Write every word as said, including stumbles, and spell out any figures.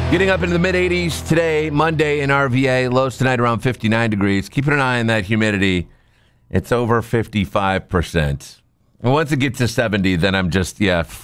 Getting up into the mid eighties today, Monday in R V A. Lows tonight around fifty-nine degrees. Keeping an eye on that humidity. It's over fifty-five percent. And once it gets to seventy, then I'm just, yeah,